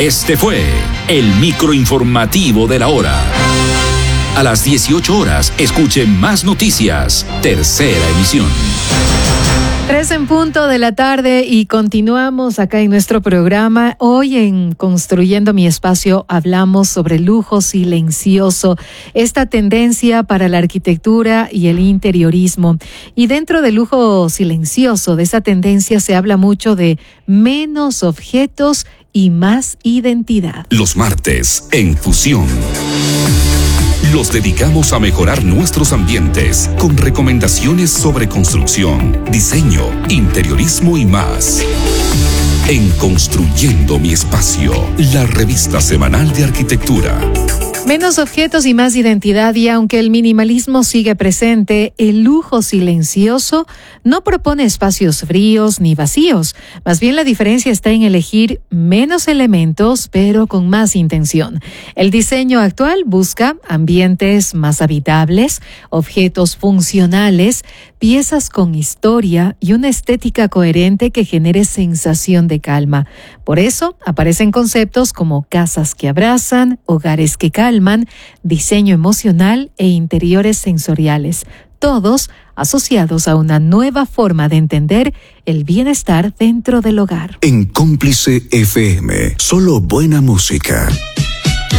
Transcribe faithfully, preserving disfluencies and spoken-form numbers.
Este fue el microinformativo de la hora. A las dieciocho horas, escuche más noticias. Tercera emisión. Tres en punto de la tarde y continuamos acá en nuestro programa. Hoy en Construyendo mi Espacio hablamos sobre el lujo silencioso, esta tendencia para la arquitectura y el interiorismo. Y dentro del lujo silencioso, de esa tendencia, se habla mucho de menos objetos y más identidad. Los martes, en Fusión, los dedicamos a mejorar nuestros ambientes con recomendaciones sobre construcción, diseño, interiorismo y más. En Construyendo mi Espacio, la revista semanal de arquitectura. Menos objetos y más identidad, y aunque el minimalismo sigue presente, el lujo silencioso no propone espacios fríos ni vacíos. Más bien la diferencia está en elegir menos elementos, pero con más intención. El diseño actual busca ambientes más habitables, objetos funcionales, piezas con historia y una estética coherente que genere sensación de calma. Por eso aparecen conceptos como casas que abrazan, hogares que calman, diseño emocional e interiores sensoriales, todos asociados a una nueva forma de entender el bienestar dentro del hogar. En Cómplice F M, solo buena música.